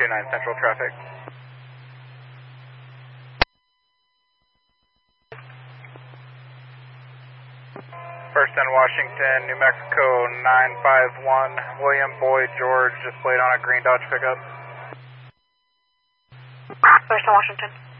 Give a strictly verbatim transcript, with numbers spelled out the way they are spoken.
two nine Central traffic. First and Washington, New Mexico nine five one, William Boyd George, displayed on a green Dodge pickup. First and Washington.